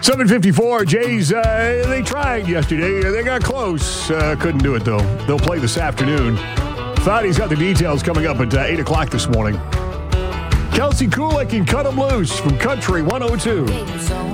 7:54. Jays, they tried yesterday. They got close. Couldn't do it, though. They'll play this afternoon. Foudy's got the details coming up at 8 o'clock this morning. Kelsey Kulik and Cut 'em Loose from Country 102.